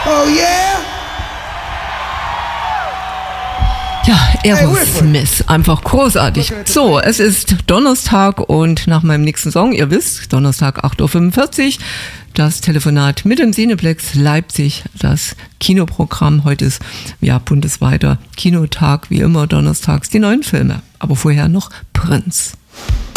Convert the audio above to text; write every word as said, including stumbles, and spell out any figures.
Oh yeah! Ja, Aerosmith, einfach großartig. So, es ist Donnerstag und nach meinem nächsten Song, ihr wisst, Donnerstag acht Uhr fünfundvierzig, das Telefonat mit dem Cineplex Leipzig, das Kinoprogramm. Heute ist ja bundesweiter Kinotag, wie immer donnerstags die neuen Filme. Aber vorher noch Prince.